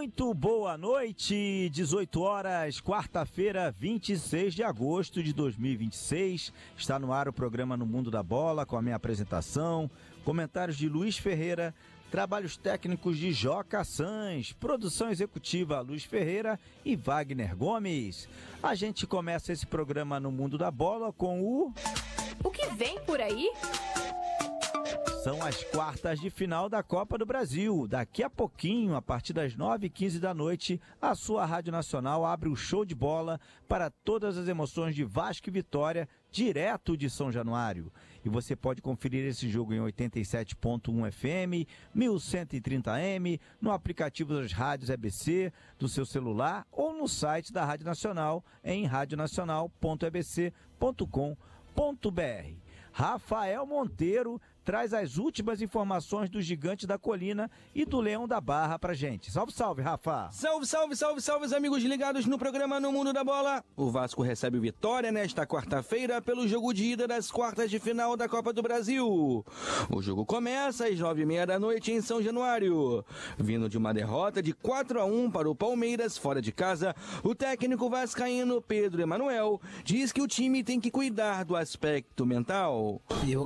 Muito boa noite, 18 horas, quarta-feira, 26 de agosto de 2026. Está no ar o programa No Mundo da Bola, com a minha apresentação, comentários de Luiz Ferreira, trabalhos técnicos de Joca Sans, produção executiva Luiz Ferreira e Wagner Gomes. A gente começa esse programa No Mundo da Bola com O que vem por aí? São as quartas de final da Copa do Brasil. Daqui a pouquinho, a partir das 9h15 da noite, a sua Rádio Nacional abre o show de bola para todas as emoções de Vasco e Vitória, direto de São Januário. E você pode conferir esse jogo em 87.1 FM, 1130M, no aplicativo das rádios EBC, do seu celular ou no site da Rádio Nacional em radionacional.ebc.com.br. Rafael Monteiro traz as últimas informações do Gigante da Colina e do Leão da Barra pra gente. Salve, salve, Rafa! Salve, salve, salve, salve, os amigos ligados no programa No Mundo da Bola. O Vasco recebe o Vitória nesta quarta-feira pelo jogo de ida das quartas de final da Copa do Brasil. O jogo começa às 9h30 da noite em São Januário. Vindo de uma derrota de 4-1 para o Palmeiras fora de casa, o técnico vascaíno Pedro Emanuel diz que o time tem que cuidar do aspecto mental.